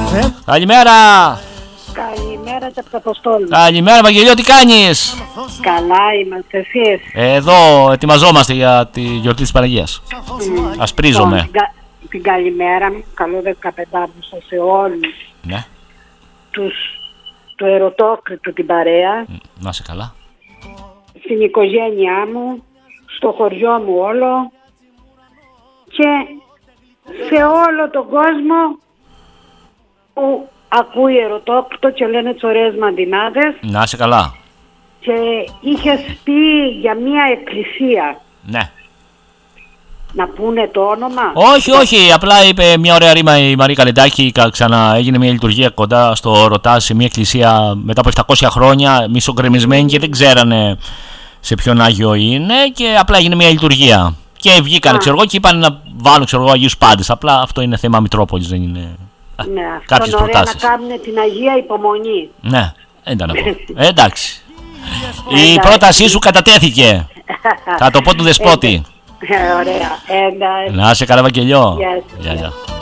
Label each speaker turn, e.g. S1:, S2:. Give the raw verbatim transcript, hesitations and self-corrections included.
S1: Καλημέρα.
S2: Καλημέρα και από το Αποστόλου.
S1: Καλημέρα Βαγγελιό, τι κάνεις?
S2: Καλά είμαστε, εσείς?
S1: Εδώ ετοιμαζόμαστε για τη γιορτή της Παναγίας. mm. Ασπρίζομαι.
S2: Την, κα... την καλημέρα μου, καλό δεκαπεντάμπουσα σε όλους.
S1: Ναι.
S2: Τους... του Ερωτόκριτου την παρέα.
S1: Να σε καλά.
S2: Στην οικογένειά μου, στο χωριό μου όλο και σε όλο τον κόσμο που ακούει Ερωτόκριτο και λένε τις ωραίες μαντινάδες.
S1: Να σε καλά.
S2: Και είχες πει για μια εκκλησία.
S1: Ναι.
S2: Να πούνε το όνομα?
S1: Όχι, όχι, απλά είπε μια ωραία ρήμα η Μαρία Καλεντάκη. Ξανά έγινε μια λειτουργία κοντά στο Ρωτά, σε μια εκκλησία μετά από επτακόσια χρόνια, μισογκρεμισμένη και δεν ξέρανε σε ποιον Άγιο είναι. Και απλά έγινε μια λειτουργία. Και βγήκαν, ξέρω εγώ, και είπαν να βάλουν, ξέρω εγώ, Αγίους Πάντες. Απλά αυτό είναι θέμα Μητρόπολης, δεν είναι.
S2: Ναι,
S1: κάποιες
S2: αυτό είναι
S1: προτάσεις.
S2: να κάνουν την Αγία Υπομονή.
S1: Ναι, ήταν αυτό. ε, εντάξει. Η πρότασή σου κατατέθηκε. Θα το πω του δεσπότη.
S2: Ε, ωραία. Ε,
S1: να είσαι καλά, Βαγγελιό.
S2: Γεια σας.
S1: Γεια, γεια.